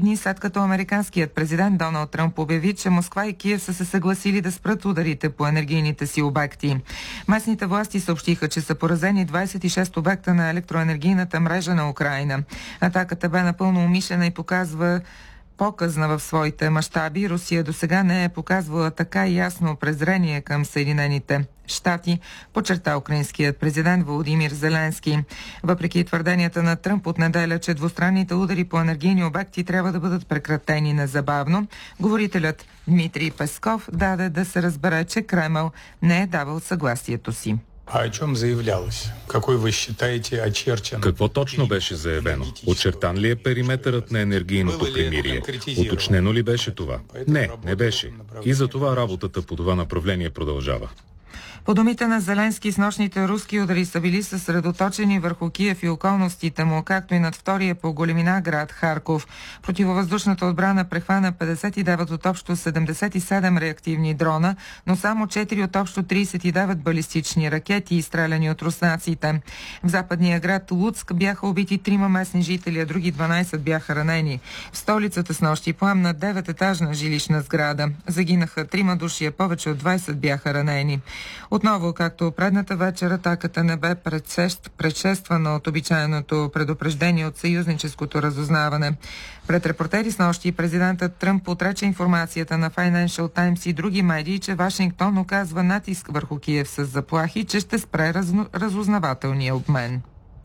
дни след като американският президент Доналд Тръмп обяви, че Москва и Киев са се съгласили да спрат ударите по енергийните си обекти. Местните власти съобщиха, че са поразени 26 обекта на електроенергийната мрежа на Украйна. Атаката бе напълно умишлена и показна в своите мащаби. Русия досега не е показвала така ясно презрение към Съединените щати, подчерта украинският президент Володимир Зеленски. Въпреки твърденията на Тръмп от неделя, че двустранните удари по енергийни обекти трябва да бъдат прекратени незабавно, говорителят Дмитрий Песков даде да се разбере, че Кремъл не е давал съгласието си. А о чем заявлялось? Какой вы считаете очерчен? Какво точно беше заявено? Очертан ли е периметърът на енергийното примирие? Уточнено ли беше това? Не беше. И за това работата по това направление продължава. По думите на Зеленски, снощните руски удари са били съсредоточени върху Киев и околностите му, както и над втория по големина град Харков. Противовъздушната отбрана прехвана 59 от общо 77 реактивни дрона, но само 4 от общо 39 балистични ракети, изстреляни от руснаците. В западния град Луцк бяха убити 3 местни жители, а други 12 бяха ранени. В столицата снощи пламна 9-етажна жилищна сграда. Загинаха 3 души, а повече от 20 бяха ранени. Отново, както предната вечер, атаката не бе предшествана от обичайното предупреждение от съюзническото разузнаване. Пред репортери снощи президентът Тръмп отрече информацията на Financial Times и други медии, че Вашингтон оказва натиск върху Киев с заплахи, че ще спре разузнавателния обмен.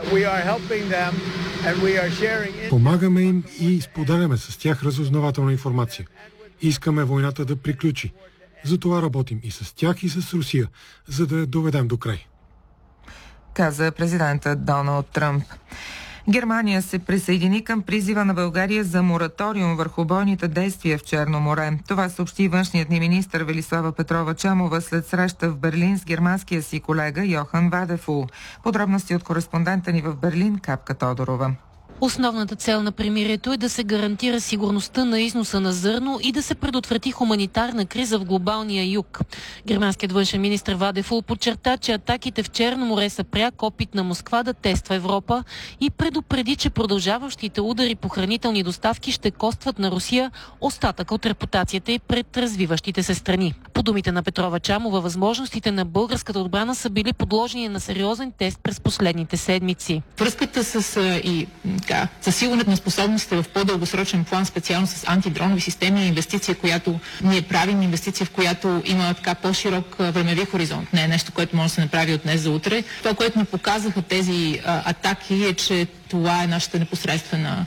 Помагаме им и споделяме с тях разузнавателна информация. Искаме войната да приключи. Затова работим и с тях, и с Русия, за да я доведем до край, каза президентът Доналд Тръмп. Германия се присъедини към призива на България за мораториум върху бойните действия в Черно море. Това съобщи външният ни министър Велислава Петрова-Чамова след среща в Берлин с германския си колега Йохан Вадефул. Подробности от кореспондента ни в Берлин Капка Тодорова. Основната цел на примирието е да се гарантира сигурността на износа на зърно и да се предотврати хуманитарна криза в глобалния юг. Германският външен министър Вадефул подчерта, че атаките в Черно море са пряк опит на Москва да тества Европа и предупреди, че продължаващите удари по хранителни доставки ще костват на Русия остатък от репутацията й пред развиващите се страни. По думите на Петрова-Чамова, възможностите на българската отбрана са били подложени на сериозен тест през последните седмици. Връзката с засилването на способностите в по-дългосрочен план, специално с антидронови системи, инвестиция, която ние правим, инвестиция, в която има по-широк времеви хоризонт. Не е нещо, което може да се направи от днес за утре. Това, което ни показаха тези атаки, е, че това е нашата непосредствена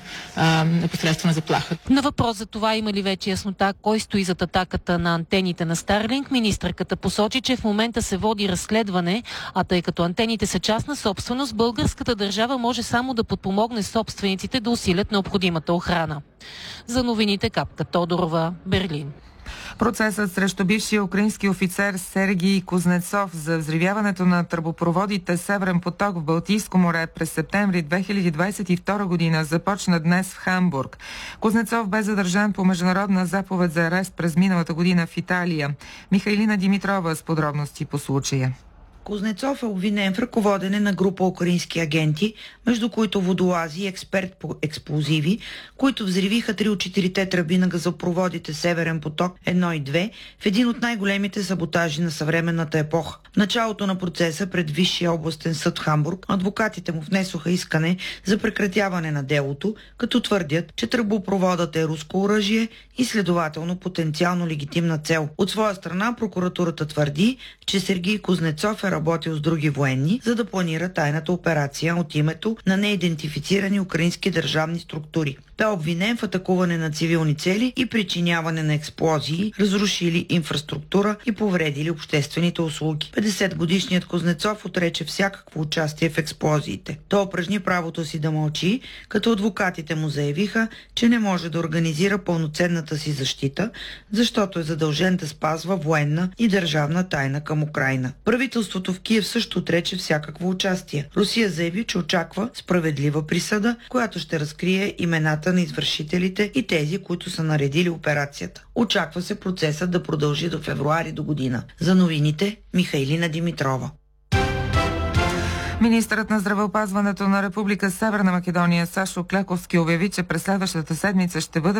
заплаха. На въпрос за това има ли вече яснота кой стои зад атаката на антените на Старлинг, министърката посочи, че в момента се води разследване, а тъй като антените са частна собственост, българската държава може само да подпомогне собствениците да усилят необходимата охрана. За новините Капка Тодорова, Берлин. Процесът срещу бившия украински офицер Сергий Кузнецов за взривяването на тръбопроводите Северен поток в Балтийско море през септември 2022 година започна днес в Хамбург. Кузнецов бе задържан по международна заповед за арест през миналата година в Италия. Михайлина Димитрова с подробности по случая. Кузнецов е обвинен в ръководене на група украински агенти, между които водолази и експерт по експлозиви, които взривиха 3 от 4 тръби на газопроводите Северен поток 1 и 2 в един от най-големите саботажи на съвременната епоха. В началото на процеса пред Висшия областен съд в Хамбург адвокатите му внесоха искане за прекратяване на делото, като твърдят, че тръбопроводът е руско оръжие и следователно потенциално легитимна цел. От своя страна прокуратурата твърди, че Сергий Кузнецов е работил с други военни, за да планира тайната операция от името на неидентифицирани украински държавни структури. Той е обвинен в атакуване на цивилни цели и причиняване на експлозии, разрушили инфраструктура и повредили обществените услуги. 50-годишният Кузнецов отрече всякакво участие в експлозиите. Той упражни правото си да мълчи, като адвокатите му заявиха, че не може да организира пълноценната си защита, защото е задължен да спазва военна и държавна тайна към Украйна. Правителството в Киев също отрече всякакво участие. Русия заяви, че очаква справедлива присъда, която ще разкрие имената на извършителите и тези, които са наредили операцията. Очаква се процесът да продължи до февруари до година. За новините Михайлина Димитрова. Министърът на здравеопазването на Република Северна Македония Сашо Клековски обяви, че през следващата седмица ще бъде